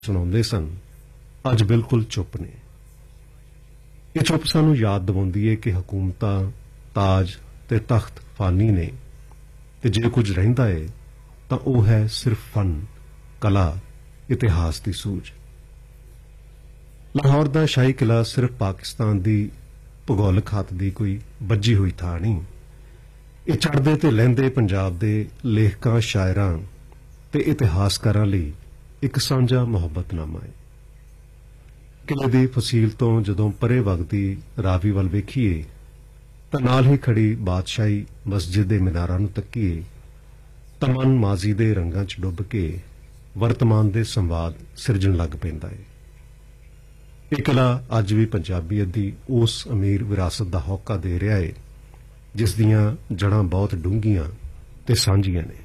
ਸੁਣਾਉਂਦੇ ਸਨ, ਅੱਜ ਬਿਲਕੁਲ ਚੁੱਪ ਨੇ। ਇਹ ਚੁੱਪ ਸਾਨੂੰ ਯਾਦ ਦਿਵਾਉਂਦੀ ਹੈ ਕਿ ਹਕੂਮਤਾਂ, ਤਾਜ ਤੇ ਤਖਤ ਫਾਨੀ ਨੇ, ਤੇ ਜੇ ਕੁਝ ਰਹਿੰਦਾ ਹੈ ਤਾਂ ਉਹ ਹੈ ਸਿਰਫ ਫਨ, ਕਲਾ, ਇਤਿਹਾਸ ਦੀ ਸੂਝ। ਲਾਹੌਰ ਦਾ ਸ਼ਾਹੀ ਕਿਲਾ ਸਿਰਫ ਪਾਕਿਸਤਾਨ ਦੀ ਭੂਗੋਲਿਕ ਹੱਦ ਦੀ ਕੋਈ ਬੱਜੀ ਹੋਈ ਥਾਂ ਨਹੀਂ, ਇਹ ਚੜ੍ਹਦੇ ਤੇ ਲਹਿੰਦੇ ਪੰਜਾਬ ਦੇ ਲੇਖਕਾਂ, ਸ਼ਾਇਰਾਂ ਤੇ ਇਤਿਹਾਸਕਾਰਾਂ ਲਈ ਇੱਕ ਸਾਂਝਾ ਮੁਹੱਬਤਨਾਮਾ ਹੈ। ਕਿਲੇ ਦੀ ਫਸੀਲ ਤੋਂ ਜਦੋਂ ਪਰੇ ਵਗਦੀ ਰਾਵੀ ਵੱਲ ਵੇਖੀਏ ਤਾਂ ਨਾਲ ਹੀ ਖੜੀ ਬਾਦਸ਼ਾਹੀ ਮਸਜਿਦ ਦੇ ਮੀਨਾਰਾਂ ਨੂੰ ਤੱਕੀਏ ਤਾਂ ਮਨ ਮਾਜ਼ੀ ਦੇ ਰੰਗਾਂ 'ਚ ਡੁੱਬ ਕੇ ਵਰਤਮਾਨ ਦੇ ਸੰਵਾਦ ਸਿਰਜਣ ਲੱਗ ਪੈਂਦਾ ਹੈ। ਇਹ ਕਿਲਾ ਅੱਜ ਵੀ ਪੰਜਾਬੀਅਤ ਦੀ ਉਸ ਅਮੀਰ ਵਿਰਾਸਤ ਦਾ ਹੋਕਾ ਦੇ ਰਿਹਾ ਹੈ ਜਿਸ ਦੀਆਂ ਜੜ੍ਹਾਂ ਬਹੁਤ ਡੂੰਘੀਆਂ ਤੇ ਸਾਂਝੀਆਂ ਨੇ।